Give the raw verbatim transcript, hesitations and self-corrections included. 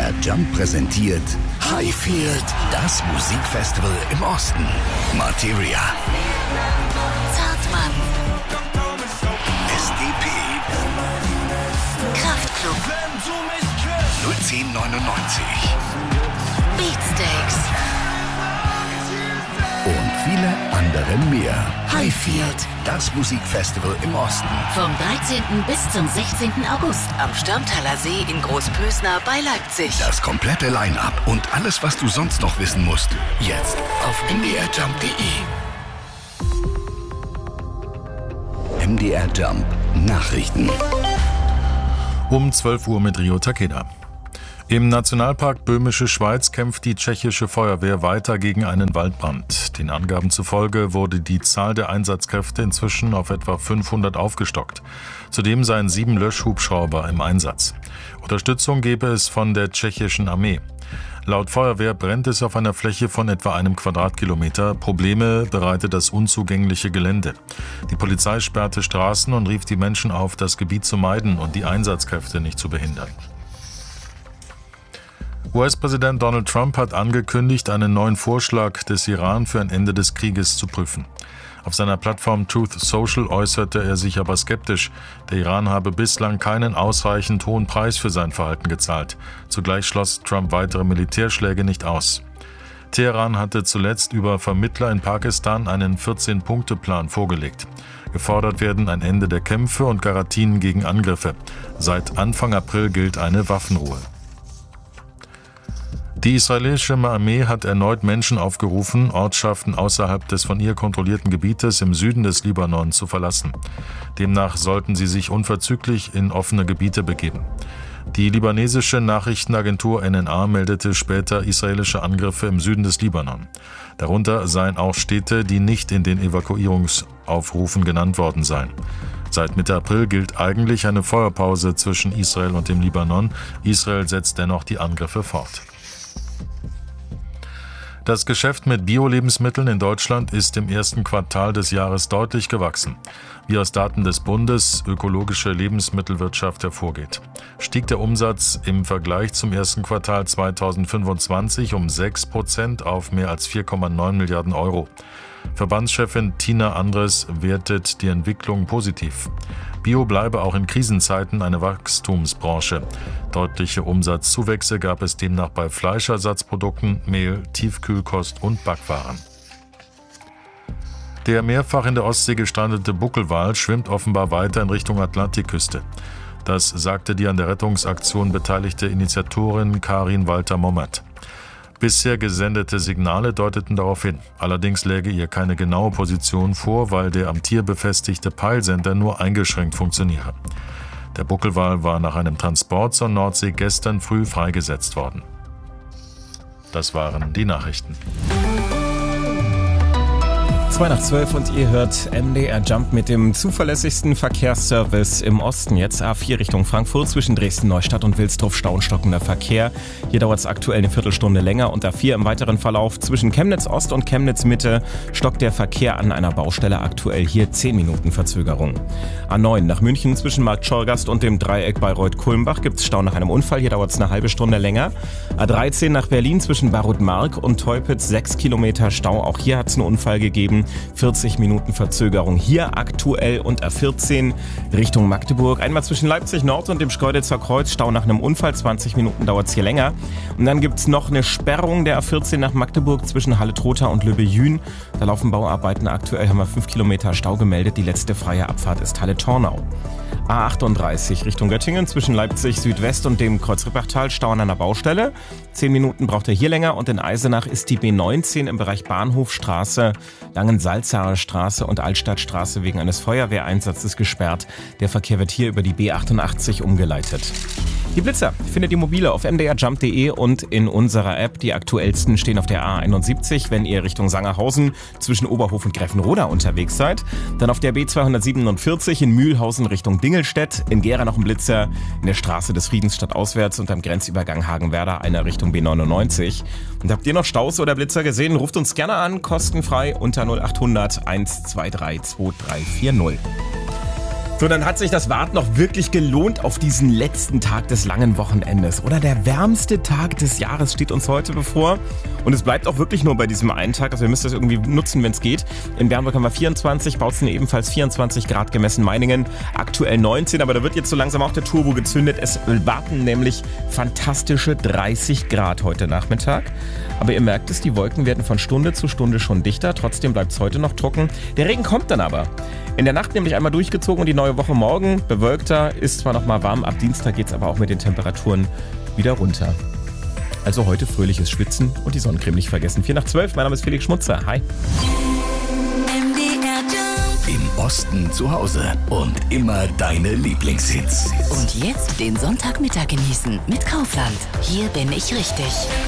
R Jump präsentiert Highfield, das Musikfestival im Osten. Materia, Zartmann, S D P, Kraftklub, null zehn neunundneunzig Beatsteaks und viele andere mehr. Highfield, Das Musikfestival im Osten. vom dreizehnten bis zum sechzehnten August am Störmtaler See in Großpösner bei Leipzig. Das komplette Line-Up und alles, was du sonst noch wissen musst, jetzt auf m d r jump punkt de. M D R Jump Nachrichten. Um zwölf Uhr mit Rio Takeda. Im Nationalpark Böhmische Schweiz kämpft die tschechische Feuerwehr weiter gegen einen Waldbrand. Den Angaben zufolge wurde die Zahl der Einsatzkräfte inzwischen auf etwa fünfhundert aufgestockt. Zudem seien sieben Löschhubschrauber im Einsatz. Unterstützung gebe es von der tschechischen Armee. Laut Feuerwehr brennt es auf einer Fläche von etwa einem Quadratkilometer. Probleme bereitet das unzugängliche Gelände. Die Polizei sperrte Straßen und rief die Menschen auf, das Gebiet zu meiden und die Einsatzkräfte nicht zu behindern. U S-Präsident Donald Trump hat angekündigt, einen neuen Vorschlag des Iran für ein Ende des Krieges zu prüfen. Auf seiner Plattform Truth Social äußerte er sich aber skeptisch. Der Iran habe bislang keinen ausreichend hohen Preis für sein Verhalten gezahlt. Zugleich schloss Trump weitere Militärschläge nicht aus. Teheran hatte zuletzt über Vermittler in Pakistan einen vierzehn-Punkte-Plan vorgelegt. Gefordert werden ein Ende der Kämpfe und Garantien gegen Angriffe. Seit Anfang April gilt eine Waffenruhe. Die israelische Armee hat erneut Menschen aufgerufen, Ortschaften außerhalb des von ihr kontrollierten Gebietes im Süden des Libanon zu verlassen. Demnach sollten sie sich unverzüglich in offene Gebiete begeben. Die libanesische Nachrichtenagentur N N A meldete später israelische Angriffe im Süden des Libanon. Darunter seien auch Städte, die nicht in den Evakuierungsaufrufen genannt worden seien. Seit Mitte April gilt eigentlich eine Feuerpause zwischen Israel und dem Libanon. Israel setzt dennoch die Angriffe fort. Das Geschäft mit Bio-Lebensmitteln in Deutschland ist im ersten Quartal des Jahres deutlich gewachsen. Wie aus Daten des Bundes Ökologische Lebensmittelwirtschaft hervorgeht, stieg der Umsatz im Vergleich zum ersten Quartal zweitausendfünfundzwanzig um sechs Prozent auf mehr als vier Komma neun Milliarden Euro. Verbandschefin Tina Andres wertet die Entwicklung positiv. Bio bleibe auch in Krisenzeiten eine Wachstumsbranche. Deutliche Umsatzzuwächse gab es demnach bei Fleischersatzprodukten, Mehl, Tiefkühlkost und Backwaren. Der mehrfach in der Ostsee gestrandete Buckelwal schwimmt offenbar weiter in Richtung Atlantikküste. Das sagte die an der Rettungsaktion beteiligte Initiatorin Karin Walter-Mommert. Bisher gesendete Signale deuteten darauf hin. Allerdings läge ihr keine genaue Position vor, weil der am Tier befestigte Peilsender nur eingeschränkt funktioniere. Der Buckelwal war nach einem Transport zur Nordsee gestern früh freigesetzt worden. Das waren die Nachrichten. zwei nach zwölf und ihr hört M D R Jump mit dem zuverlässigsten Verkehrsservice im Osten. Jetzt A vier Richtung Frankfurt zwischen Dresden-Neustadt und Wilsdruff stau und stockender Verkehr. Hier dauert es aktuell eine Viertelstunde länger und A vier im weiteren Verlauf zwischen Chemnitz Ost und Chemnitz Mitte stockt der Verkehr an einer Baustelle, aktuell hier zehn Minuten Verzögerung. A neun nach München zwischen Markt Schorgast und dem Dreieck Bayreuth-Kulmbach gibt es Stau nach einem Unfall, hier dauert es eine halbe Stunde länger. A dreizehn nach Berlin zwischen Barut-Mark und Teupitz sechs Kilometer Stau, auch hier hat es einen Unfall gegeben. vierzig Minuten Verzögerung hier aktuell und A vierzehn Richtung Magdeburg. Einmal zwischen Leipzig Nord und dem Schkeuditzer Kreuz, Stau nach einem Unfall, zwanzig Minuten dauert es hier länger. Und dann gibt es noch eine Sperrung der A vierzehn nach Magdeburg zwischen Halle-Trotha und Lübbe-Jühn. Da laufen Bauarbeiten, aktuell haben wir fünf Kilometer Stau gemeldet. Die letzte freie Abfahrt ist Halle-Tornau. A achtunddreißig Richtung Göttingen zwischen Leipzig Südwest und dem Kreuzrippachtal, Stau an einer Baustelle. Zehn Minuten braucht er hier länger und in Eisenach ist die B neunzehn im Bereich Bahnhofstraße, Langensalzarer Straße und Altstadtstraße wegen eines Feuerwehreinsatzes gesperrt. Der Verkehr wird hier über die B achtundachtzig umgeleitet. Die Blitzer findet ihr mobile auf m d r jump punkt de und in unserer App. Die aktuellsten stehen auf der A einundsiebzig, wenn ihr Richtung Sangerhausen zwischen Oberhof und Greffenroda unterwegs seid. Dann auf der B zweihundertsiebenundvierzig in Mühlhausen Richtung Dingelstedt. In Gera noch ein Blitzer in der Straße des Friedens stadtauswärts und am Grenzübergang Hagenwerder einer Richtung B neunundneunzig. Und habt ihr noch Staus oder Blitzer gesehen? Ruft uns gerne an, kostenfrei unter null achthundert eins zwei drei zwei drei vier null. So, dann hat sich das Warten noch wirklich gelohnt auf diesen letzten Tag des langen Wochenendes. Oder der wärmste Tag des Jahres steht uns heute bevor. Und es bleibt auch wirklich nur bei diesem einen Tag. Also ihr müsst das irgendwie nutzen, wenn es geht. In Bernburg haben wir vierundzwanzig, Bautzen ebenfalls vierundzwanzig Grad gemessen, Meiningen aktuell neunzehn. Aber da wird jetzt so langsam auch der Turbo gezündet. Es warten nämlich fantastische dreißig Grad heute Nachmittag. Aber ihr merkt es, die Wolken werden von Stunde zu Stunde schon dichter. Trotzdem bleibt es heute noch trocken. Der Regen kommt dann aber. In der Nacht nämlich einmal durchgezogen und die neue Woche morgen bewölkter, ist zwar noch mal warm, ab Dienstag geht es aber auch mit den Temperaturen wieder runter. Also heute fröhliches Schwitzen und die Sonnencreme nicht vergessen. vier nach zwölf, mein Name ist Felix Schmutzer. Hi. Im Osten zu Hause und immer deine Lieblingshits. Und jetzt den Sonntagmittag genießen mit Kaufland. Hier bin ich richtig.